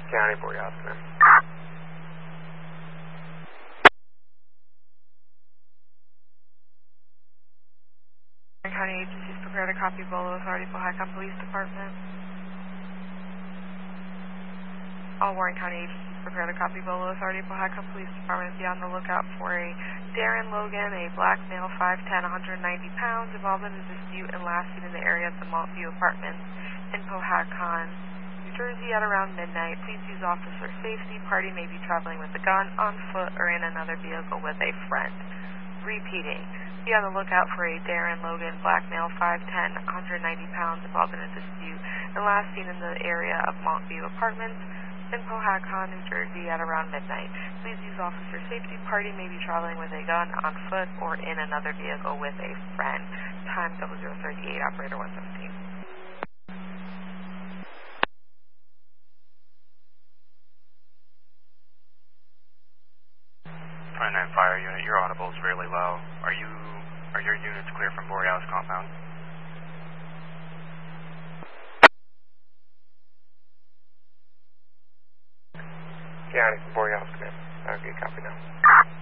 County, Boreas, man. County agencies prepare to copy Bolo Authority for High Police Department. All Warren County agencies prepare to copy Bolo Authority for High Police Department. Be on the lookout for a Darren Logan, a black male, 5'10", 190 pounds, involved in a dispute and last seen in the area of the Montview Apartments in Powhatan, New Jersey at around midnight. Please use officer safety. Party may be traveling with a gun, on foot, or in another vehicle with a friend. Repeating. Be on the lookout for a Darren Logan, black male, 5'10", 190 pounds, involved in a dispute and last seen in the area of Montview Apartments in Powhatan, New Jersey at around midnight. Please use officer safety. Party may be traveling with a gun, on foot, or in another vehicle with a friend. Time 0038, operator 117. 29 Fire Unit, your audible is really low. Are your units clear from Boreas compound? County, Boreas, command. Okay, copy now.